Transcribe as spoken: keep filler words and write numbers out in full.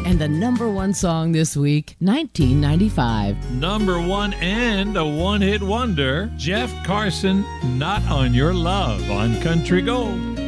And the number one song this week, nineteen ninety-five. Number one and a one-hit wonder, Jeff Carson, Not on Your Love on Country Gold.